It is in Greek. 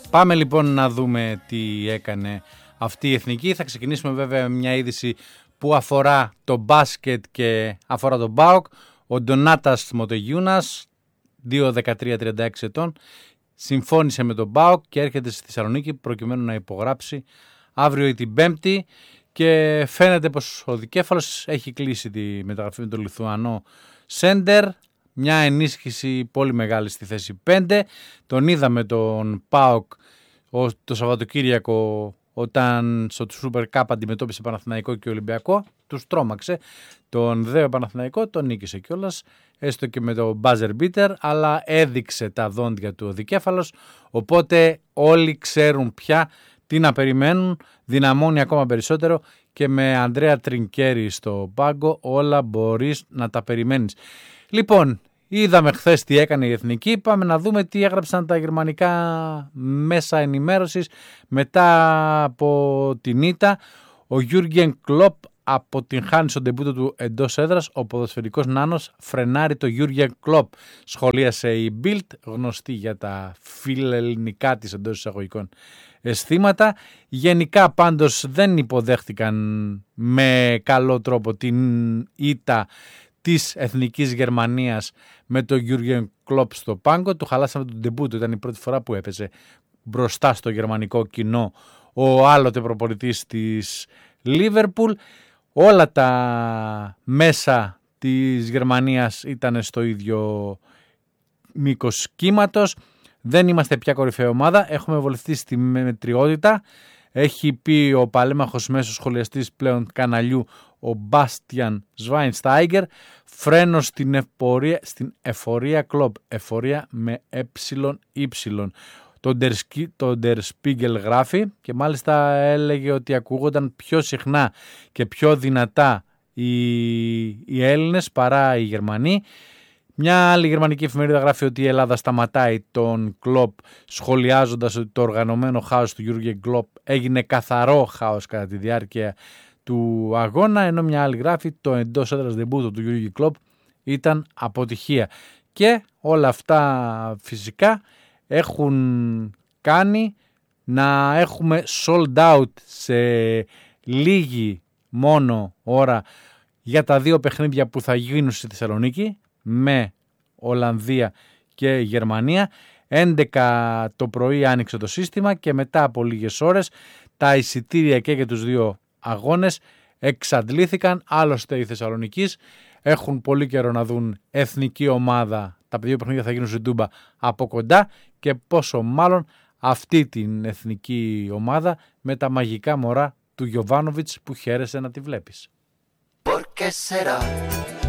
Πάμε λοιπόν να δούμε τι έκανε αυτή η εθνική. Θα ξεκινήσουμε βέβαια με μια είδηση που αφορά το μπάσκετ και αφορά τον ΠΑΟΚ. Ο Ντονάτας Μοτεγιούνας, 2-13-36 ετών, συμφώνησε με τον ΠΑΟΚ και έρχεται στη Θεσσαλονίκη προκειμένου να υπογράψει αύριο ή την Πέμπτη, και φαίνεται πως ο δικέφαλος έχει κλείσει τη μεταγραφή με τον Λιθουανό σέντερ. Μια ενίσχυση πολύ μεγάλη στη θέση 5. Τον είδαμε τον ΠΑΟΚ το Σαββατοκύριακο όταν στο Super Cup αντιμετώπισε Παναθηναϊκό και Ολυμπιακό. Τους τρόμαξε. Τον δέο Παναθηναϊκό τον νίκησε κιόλας, έστω και με το buzzer beater, αλλά έδειξε τα δόντια του ο δικέφαλος, οπότε όλοι ξέρουν πια τι να περιμένουν. Δυναμώνει ακόμα περισσότερο και με Ανδρέα Τρινκέρι στο πάγκο όλα μπορείς να τα περιμένεις. Λοιπόν, είδαμε χθες τι έκανε η εθνική. Πάμε να δούμε τι έγραψαν τα γερμανικά μέσα ενημέρωσης μετά από την ήττα. Ο Γιούργεν Κλοπ αποτυγχάνει στον ντεμπούτο του εντός έδρας. Ο ποδοσφαιρικός νάνος φρενάρει το Γιούργεν Κλοπ, σχολίασε η Bild, γνωστή για τα φιλελληνικά της εντός εισαγωγικών αισθήματα. Γενικά πάντως δεν υποδέχτηκαν με καλό τρόπο την ήττα της εθνικής Γερμανίας με τον Γιούργεν Κλοπ στο πάγκο. Του χαλάσαμε τον ντεμπούτο, ήταν η πρώτη φορά που έπαιζε μπροστά στο γερμανικό κοινό ο άλλοτε προπονητής της Λίβερπουλ. Όλα τα μέσα της Γερμανίας ήταν στο ίδιο μήκος κύματος. Δεν είμαστε πια κορυφαία ομάδα, έχουμε βολευτεί στη μετριότητα. Έχει πει ο παλέμαχος μέσος σχολιαστής πλέον καναλιού, ο Μπάστιαν Σβάινστάιγκερ, φρένο στην εφορία Κλοπ, εφορία με ΕY. Το Der Spiegel γράφει και μάλιστα έλεγε ότι ακούγονταν πιο συχνά και πιο δυνατά οι Έλληνες παρά οι Γερμανοί. Μια άλλη γερμανική εφημερίδα γράφει ότι η Ελλάδα σταματάει τον Κλοπ, σχολιάζοντας ότι το οργανωμένο χάος του Γιούργεν Κλοπ έγινε καθαρό χάος κατά τη διάρκεια του αγώνα, ενώ μια άλλη γράφει το εντός έδρας ντεμπούτο του Γιούργεν Κλοπ ήταν αποτυχία. Και όλα αυτά φυσικά έχουν κάνει να έχουμε sold out σε λίγη μόνο ώρα για τα δύο παιχνίδια που θα γίνουν στη Θεσσαλονίκη με Ολλανδία και Γερμανία. 11 το πρωί άνοιξε το σύστημα και μετά από λίγες ώρες τα εισιτήρια και για τους δύο αγώνες εξαντλήθηκαν. Άλλωστε οι Θεσσαλονικείς έχουν πολύ καιρό να δουν εθνική ομάδα. Τα δύο παιχνίδια θα γίνουν στην Τούμπα από κοντά και πόσο μάλλον αυτή την εθνική ομάδα με τα μαγικά μωρά του Γιοβάνοβιτς που χαίρεσαι να τη βλέπεις.